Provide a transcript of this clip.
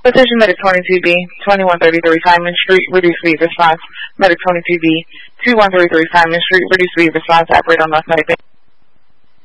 Attention Medic 22B, 2133 Simon Street, reduce speed response. Medic 22B, 2133 Simon Street, reduce speed response. Operate on North Medic.